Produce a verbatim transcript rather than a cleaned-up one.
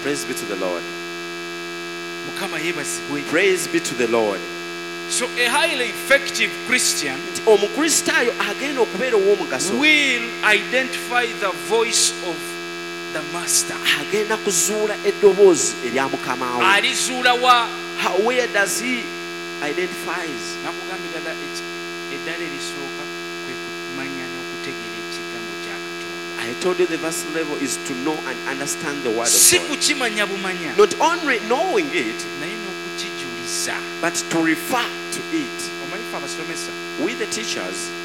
Praise be to the Lord. Mukama yebazibwe. Praise be to the Lord. So a highly effective Christian Omukristaayo agenda okubeera ow'omugaso will identify the voice of the master. agenda kuzuula eddoboozi erya mukama we. Alizuula wa? How- where does he identifies? Nakugamba eddala eddala erisooka kwe kumanya n'okutegeera ekigambo kya Katonda. I told you the verse level is to know and understand the word Si of God. kukimanya bumanya Not only knowing it, naye n'okukijuliza. but to refer to it. Omanyi ffe abasomesa We the teachers,